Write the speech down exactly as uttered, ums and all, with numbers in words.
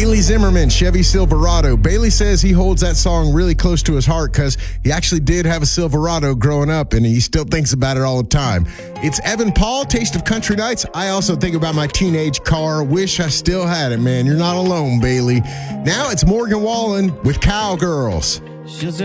Bailey Zimmerman, Chevy Silverado. Bailey says he holds that song really close to his heart because he actually did have a Silverado growing up and he still thinks about it all the time. It's Evan Paul, Taste of Country Nights. I also think about my teenage car. Wish I still had it, man. You're not alone, Bailey. Now it's Morgan Wallen with Cowgirls. She'll